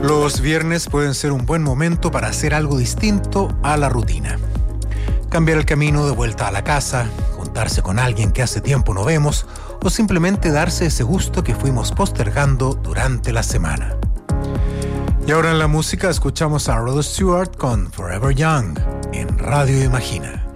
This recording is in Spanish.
Los viernes pueden ser un buen momento para hacer algo distinto a la rutina. Cambiar el camino de vuelta a la casa, juntarse con alguien que hace tiempo no vemos o simplemente darse ese gusto que fuimos postergando durante la semana. Y ahora en la música escuchamos a Rod Stewart con Forever Young en Radio Imagina.